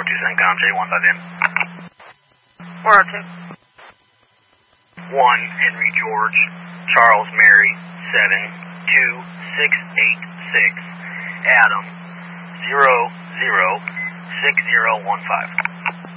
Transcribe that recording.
Tower 2 CENTCOM, J15M. 402. 1 Henry George, Charles Mary, 72686, Adam, 006015.